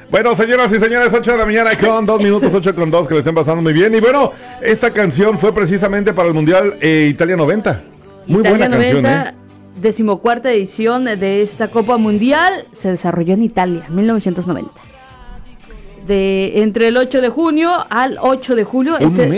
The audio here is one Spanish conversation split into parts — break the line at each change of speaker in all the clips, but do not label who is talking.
Bueno, señoras y señores, 8 de la mañana con 2 minutos, 8 con 2, que le estén pasando muy bien. Y bueno, esta canción fue precisamente para el Mundial Italia 90. Muy
Italia
buena
90,
canción,
14ª edición de esta Copa Mundial, se desarrolló en Italia, en 1990. Entre el 8 de junio al 8 de julio,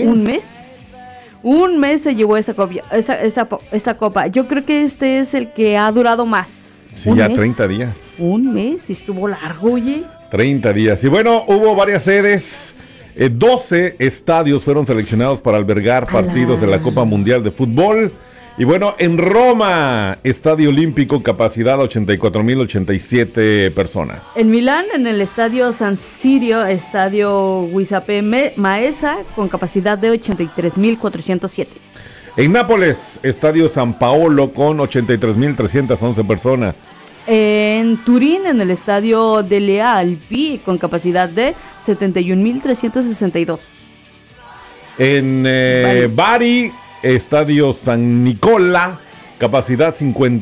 un mes se llevó esta copa. Yo creo que este es el que ha durado más.
Sí, ya 30 días.
Un mes, y estuvo largo, oye.
30 días. Y bueno, hubo varias sedes. 12 estadios fueron seleccionados para albergar partidos de la Copa Mundial de Fútbol. Y bueno, en Roma, Estadio Olímpico, capacidad 84.087 personas.
En Milán, en el Estadio San Sirio, Estadio Giuseppe Meazza, con capacidad de 83.407.
En Nápoles, Estadio San Paolo, con 83.311 personas.
En Turín, en el Estadio delle Alpi, con capacidad de 71.362.
En Bari, Estadio San Nicola, capacidad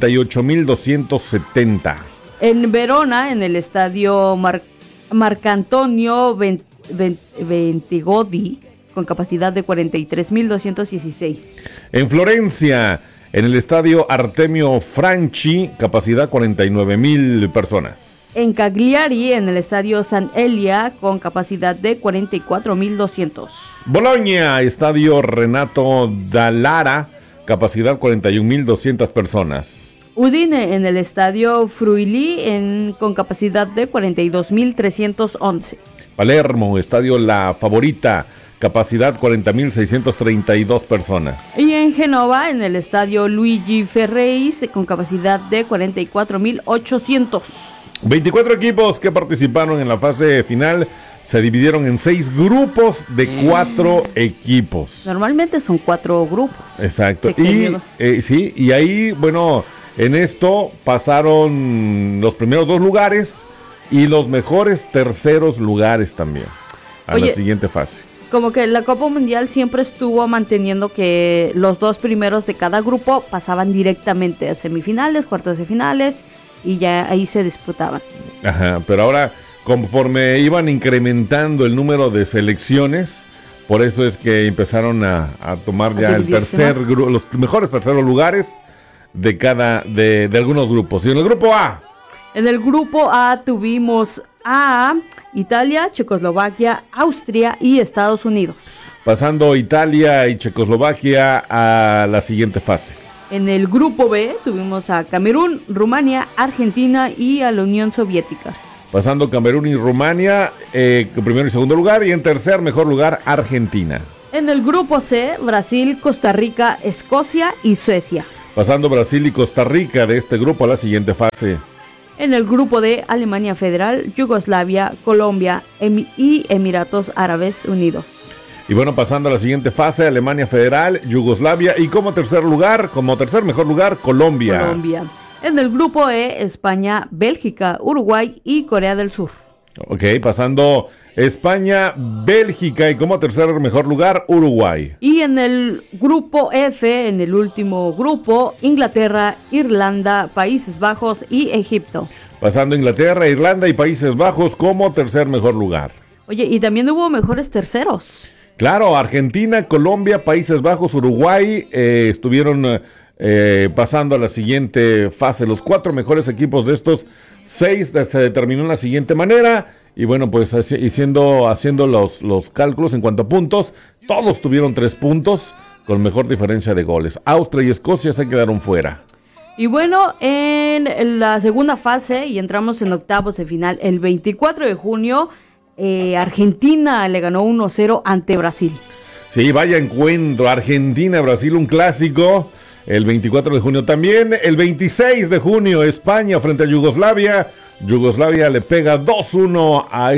58.270.
En Verona, en el Estadio Marcantonio Ventigodi, con capacidad de 43.216.
En Florencia, en el Estadio Artemio Franchi, capacidad 49.000 personas.
En Cagliari, en el Estadio San Elia, con capacidad de 44.200.
Bolonia, Estadio Renato Dallara, capacidad 41.200 personas.
Udine, en el Estadio Friuli, con capacidad de 42.311.
Palermo, Estadio La Favorita, capacidad 40.632 personas.
Y en Génova, en el Estadio Luigi Ferreis, con capacidad de 44.800.
24 equipos que participaron en la fase final se dividieron en 6 grupos de 4 equipos.
Normalmente son 4 grupos.
Exacto. Y ahí, bueno, en esto pasaron los primeros 2 lugares y los mejores terceros lugares también a la siguiente fase.
Como que la Copa Mundial siempre estuvo manteniendo que los 2 primeros de cada grupo pasaban directamente a semifinales, cuartos de finales, y ya ahí se disputaban.
Ajá, pero ahora, conforme iban incrementando el número de selecciones, por eso es que empezaron a tomar ya el tercer grupo, los mejores terceros lugares de algunos grupos. Y en el grupo A.
En el grupo A tuvimos a Italia, Checoslovaquia, Austria y Estados Unidos.
Pasando Italia y Checoslovaquia a la siguiente fase.
En el grupo B tuvimos a Camerún, Rumania, Argentina y a la Unión Soviética.
Pasando Camerún y Rumania, primero y segundo lugar, y en tercer mejor lugar Argentina.
En el grupo C, Brasil, Costa Rica, Escocia y Suecia.
Pasando Brasil y Costa Rica de este grupo a la siguiente fase.
En el grupo D, Alemania Federal, Yugoslavia, Colombia y Emiratos Árabes Unidos.
Y bueno, pasando a la siguiente fase, Alemania Federal, Yugoslavia y como tercer mejor lugar, Colombia.
En el grupo E, España, Bélgica, Uruguay y Corea del Sur.
Ok, pasando España, Bélgica y como tercer mejor lugar, Uruguay.
Y en el grupo F, en el último grupo, Inglaterra, Irlanda, Países Bajos y Egipto.
Pasando Inglaterra, Irlanda y Países Bajos como tercer mejor lugar.
Oye, y también hubo mejores terceros.
Claro, Argentina, Colombia, Países Bajos, Uruguay estuvieron pasando a la siguiente fase. Los 4 mejores equipos de estos 6 se determinó de la siguiente manera. Y bueno, pues haciendo los cálculos en cuanto a puntos, todos tuvieron 3 puntos con mejor diferencia de goles. Austria y Escocia se quedaron fuera.
Y bueno, en la segunda fase, y entramos en octavos de final, el 24 de junio, Argentina le ganó 1-0 ante Brasil.
Sí, vaya encuentro, Argentina-Brasil, un clásico. El 24 de junio también. El 26 de junio, España frente a Yugoslavia. Yugoslavia le pega 2-1 a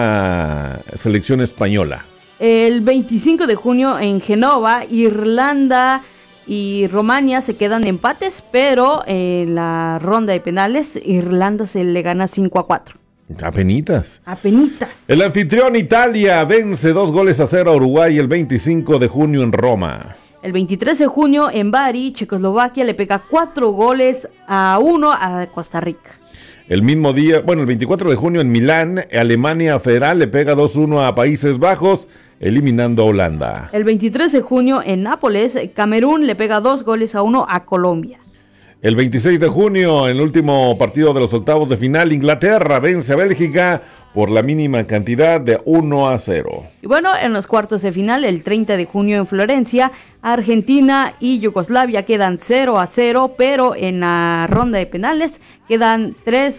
esta selección española.
El 25 de junio en Génova, Irlanda y Rumania se quedan empates, pero en la ronda de penales, Irlanda se le gana 5-4.
Apenitas.
El
anfitrión Italia vence 2-0 a Uruguay el 25 de junio en Roma.
El 23 de junio en Bari, Checoslovaquia le pega 4-1 a Costa Rica.
El mismo día, bueno, el 24 de junio en Milán, Alemania Federal le pega 2-1 a Países Bajos, eliminando a Holanda.
El 23 de junio en Nápoles, Camerún le pega 2-1 a Colombia.
El 26 de junio, en el último partido de los octavos de final, Inglaterra vence a Bélgica por la mínima cantidad de 1-0.
Y bueno, en los cuartos de final, el 30 de junio en Florencia, Argentina y Yugoslavia quedan 0-0, pero en la ronda de penales quedan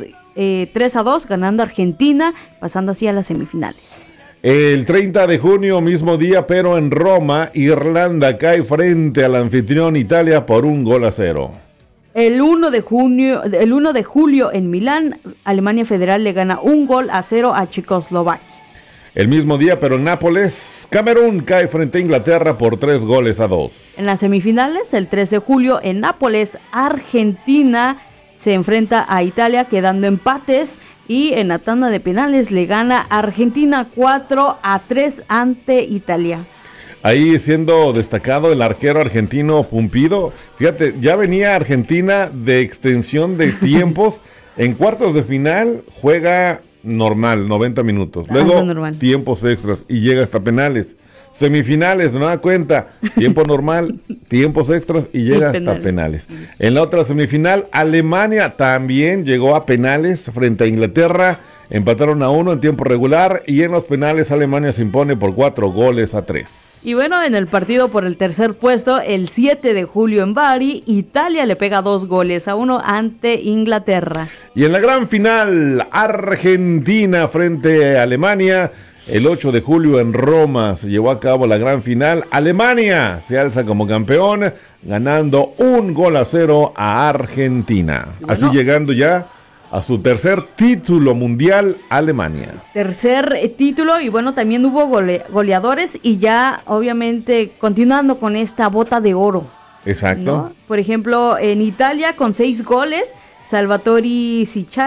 3-2, ganando Argentina, pasando así a las semifinales.
El 30 de junio, mismo día, pero en Roma, Irlanda cae frente al anfitrión Italia por 1-0.
El 1 de julio en Milán, Alemania Federal le gana 1-0 a Checoslovaquia.
El mismo día, pero en Nápoles, Camerún cae frente a Inglaterra por 3-2.
En las semifinales, el 3 de julio en Nápoles, Argentina se enfrenta a Italia quedando empates, y en la tanda de penales le gana Argentina 4-3 ante Italia.
Ahí siendo destacado el arquero argentino Pumpido. Fíjate, ya venía Argentina de extensión de tiempos. En cuartos de final juega normal, 90 minutos. Luego tiempos extras y llega hasta penales. Semifinales, no da cuenta, tiempo normal, tiempos extras y llega hasta penales. En la otra semifinal, Alemania también llegó a penales frente a Inglaterra. Empataron a 1 en tiempo regular y en los penales Alemania se impone por 4-3.
Y bueno, en el partido por el tercer puesto, el 7 de julio en Bari, Italia le pega 2-1 ante Inglaterra.
Y en la gran final, Argentina frente a Alemania. El 8 de julio en Roma se llevó a cabo la gran final. Alemania se alza como campeón, ganando 1-0 a Argentina. Bueno, así llegando ya a su tercer título mundial, Alemania.
Tercer título, y bueno, también hubo goleadores, y ya obviamente continuando con esta bota de oro.
Exacto.
¿No? Por ejemplo, en Italia con 6 goles, Salvatore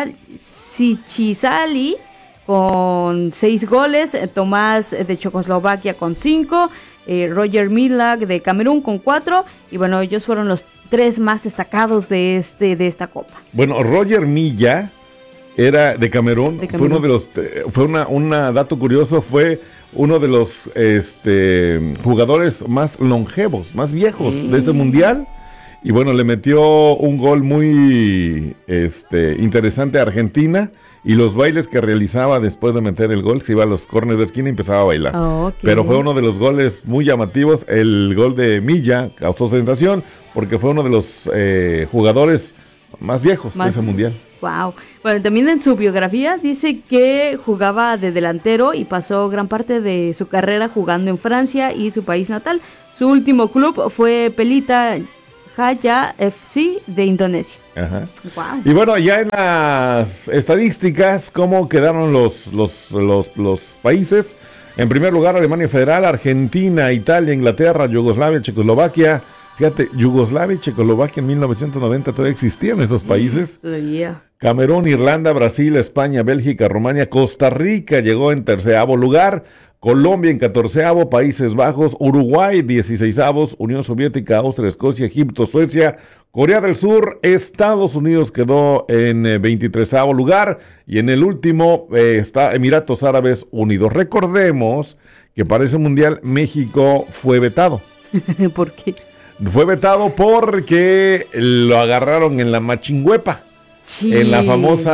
Ciccisali con 6 goles, Tomás de Checoslovaquia con 5, Roger Milak de Camerún con 4, y bueno, ellos fueron los 3 más destacados de esta copa.
Bueno, Roger Milla era de Camerún. Fue uno de los, un dato curioso, fue uno de los jugadores más longevos, más viejos de ese mundial. Y bueno, le metió un gol muy interesante a Argentina, y los bailes que realizaba después de meter el gol, se iba a los corners de esquina y empezaba a bailar. Pero fue uno de los goles muy llamativos. El gol de Milla causó sensación porque fue uno de los jugadores más viejos de ese mundial.
Wow. Bueno, también en su biografía dice que jugaba de delantero y pasó gran parte de su carrera jugando en Francia y su país natal. Su último club fue Pelita Jaya FC de Indonesia.
Ajá. Wow. Y bueno, ya en las estadísticas, ¿cómo quedaron los países? En primer lugar, Alemania Federal, Argentina, Italia, Inglaterra, Yugoslavia, Checoslovaquia. Fíjate, Yugoslavia y Checoslovaquia en 1990 todavía existían esos países.
Todavía.
Camerún, Irlanda, Brasil, España, Bélgica, Rumania, Costa Rica llegó en 13º lugar. Colombia en 14º, Países Bajos, Uruguay 16º, Unión Soviética, Austria, Escocia, Egipto, Suecia, Corea del Sur, Estados Unidos quedó en 23º lugar, y en el último está Emiratos Árabes Unidos. Recordemos que para ese mundial México fue vetado.
¿Por qué?
Fue vetado porque lo agarraron en la Machingüepa. Sí. En la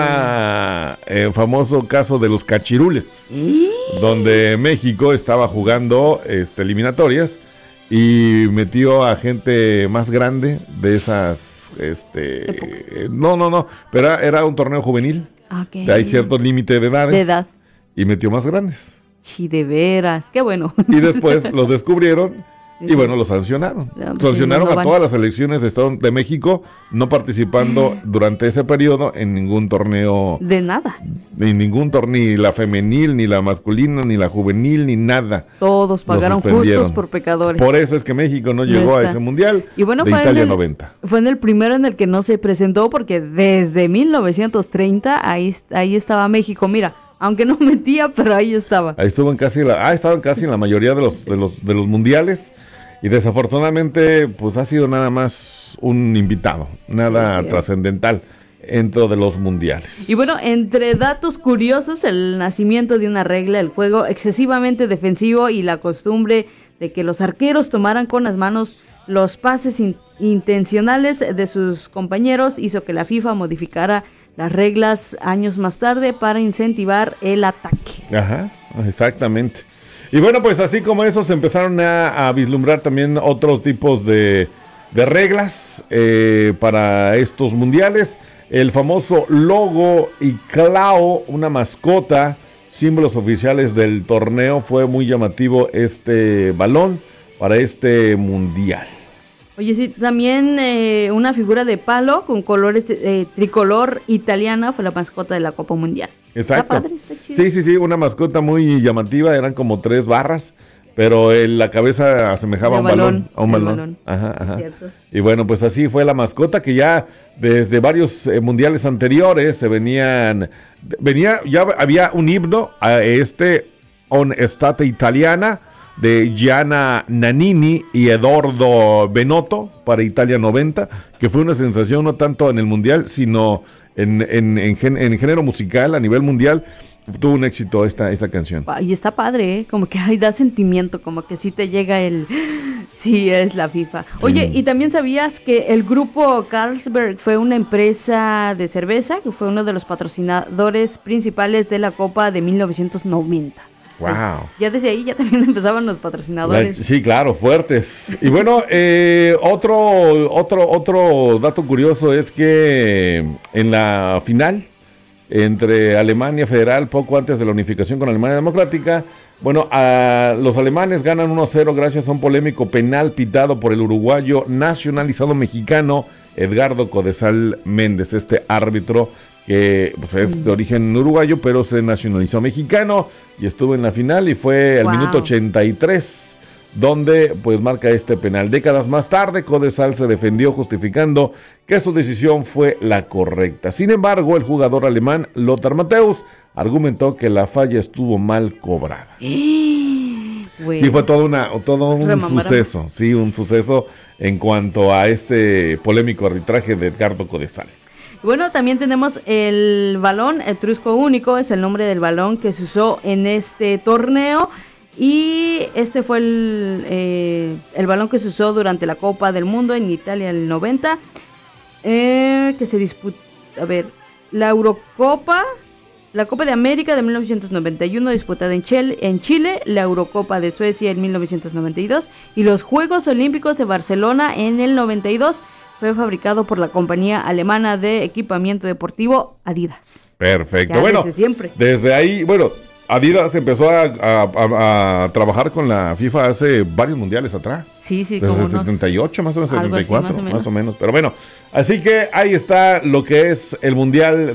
famoso caso de los cachirules, ¿sí? Donde México estaba jugando eliminatorias y metió a gente más grande de esas, pero era un torneo juvenil. Okay. Hay cierto límite de edad. Y metió más grandes.
Sí, de veras, qué bueno.
Y después los descubrieron. Y bueno, lo sancionaron. Sancionaron a todas las selecciones de México, no participando durante ese periodo en ningún torneo.
De nada.
Ni ningún torneo, ni la femenil, ni la masculina, ni la juvenil, ni nada.
Todos pagaron justos por pecadores.
Por eso es que México no llegó a ese mundial.
Y bueno,
de Italia 90.
Fue en el primero en el que no se presentó, porque desde 1930 ahí estaba México. Mira, aunque no metía, pero ahí estaba.
Ahí estuvo estaban casi en la mayoría de los mundiales. Y desafortunadamente, pues ha sido nada más un invitado, nada trascendental dentro de los mundiales.
Y bueno, entre datos curiosos, el nacimiento de una regla, el juego excesivamente defensivo y la costumbre de que los arqueros tomaran con las manos los pases intencionales de sus compañeros hizo que la FIFA modificara las reglas años más tarde para incentivar el ataque.
Ajá, exactamente. Y bueno, pues así como eso se empezaron a vislumbrar también otros tipos de reglas para estos mundiales. El famoso logo y clavo, una mascota, símbolos oficiales del torneo. Fue muy llamativo este balón para este mundial.
Oye, sí, también una figura de palo con colores tricolor italiana fue la mascota de la Copa Mundial.
Exacto.
Está padre, está chido.
Sí, una mascota muy llamativa, eran como 3 barras, pero la cabeza asemejaba a un balón. Ajá.
Cierto.
Y bueno, pues así fue la mascota que ya desde varios mundiales anteriores ya había un himno a On Estate Italiana, de Gianna Nannini y Edoardo Benotto para Italia 90, que fue una sensación no tanto en el mundial, sino en género musical a nivel mundial. Tuvo un éxito esta canción.
Y está padre, ¿eh? Como que da sentimiento, como que sí te llega sí, es la FIFA. Oye, ¿y también sabías que el grupo Carlsberg fue una empresa de cerveza que fue uno de los patrocinadores principales de la Copa de 1990?
Wow.
Ya desde ahí ya también empezaban los patrocinadores.
Sí, claro, fuertes. Y bueno, otro dato curioso es que en la final entre Alemania Federal, poco antes de la unificación con Alemania Democrática, bueno, los alemanes ganan 1-0 gracias a un polémico penal pitado por el uruguayo nacionalizado mexicano Edgardo Codesal Méndez, este árbitro que pues, es de origen uruguayo, pero se nacionalizó mexicano y estuvo en la final y fue al minuto 83, donde pues marca este penal. Décadas más tarde, Codesal se defendió justificando que su decisión fue la correcta. Sin embargo, el jugador alemán Lothar Matthäus argumentó que la falla estuvo mal cobrada.
Bueno.
Sí, fue todo un suceso, sí, un suceso en cuanto a este polémico arbitraje de Edgardo Codesal.
Bueno, también tenemos el balón etrusco único, es el nombre del balón que se usó en este torneo. Y este fue el balón que se usó durante la Copa del Mundo en Italia en el 90. Que se disputó, la Eurocopa, la Copa de América de 1991 disputada en Chile, la Eurocopa de Suecia en 1992 y los Juegos Olímpicos de Barcelona en el 92. Fue fabricado por la compañía alemana de equipamiento deportivo Adidas.
Perfecto.
Ya
bueno,
desde siempre.
Desde ahí, bueno, Adidas empezó a trabajar con la FIFA hace varios mundiales atrás.
Sí,
desde
como
el 78, más o menos, 74,
así,
más o menos. Pero bueno, así que ahí está lo que es el Mundial